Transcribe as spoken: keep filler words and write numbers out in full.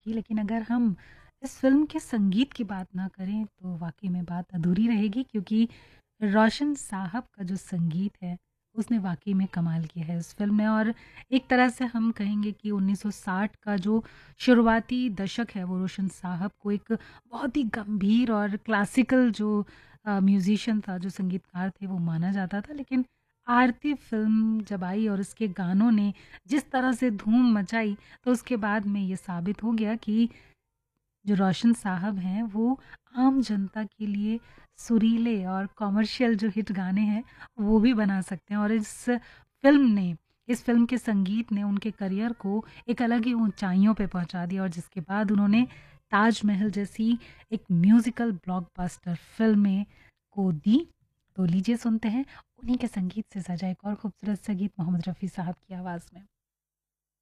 की, लेकिन अगर हम इस फ़िल्म के संगीत की बात ना करें तो वाक़ई में बात अधूरी रहेगी, क्योंकि रोशन साहब का जो संगीत है, उसने वाक़ई में कमाल किया है इस फ़िल्म में। और एक तरह से हम कहेंगे कि उन्नीस सौ साठ का जो शुरुआती दशक है, वो रोशन साहब को एक बहुत ही गंभीर और क्लासिकल जो अ, म्यूज़िशियन था, जो संगीतकार थे, वो माना जाता था। लेकिन आरती फ़िल्म जब आई और उसके गानों ने जिस तरह से धूम मचाई, तो उसके बाद में ये साबित हो गया कि जो रोशन साहब हैं वो आम जनता के लिए सुरीले और कॉमर्शियल जो हिट गाने हैं वो भी बना सकते हैं। और इस फ़िल्म ने इस फ़िल्म के संगीत ने उनके करियर को एक अलग ही ऊंचाइयों पे पहुंचा दिया, और जिसके बाद उन्होंने ताजमहल जैसी एक म्यूज़िकल ब्लॉकबस्टर फ़िल्में को दी। तो लीजिए सुनते हैं उन्हीं के संगीत से सजा एक और खूबसूरत सा गीत मोहम्मद रफ़ी साहब की आवाज़ में।